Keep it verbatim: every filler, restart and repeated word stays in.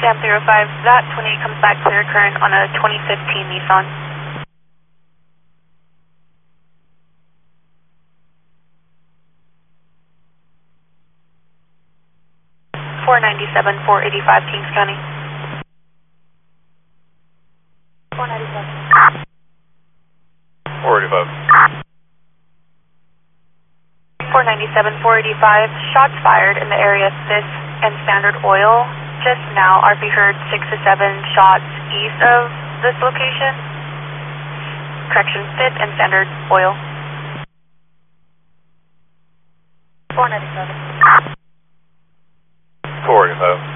Jam three oh five, that twenty-eight comes back clear current on a twenty fifteen Nissan. four ninety-seven, four eighty-five, Kings County. four ninety-seven. four eighty-five. four ninety-seven, four eighty-five, shots fired in the area fifth and Standard Oil. Just now, R P heard six to seven shots east of this location. Correction, fifth and Standard Oil. four ninety-seven. four eighty-five.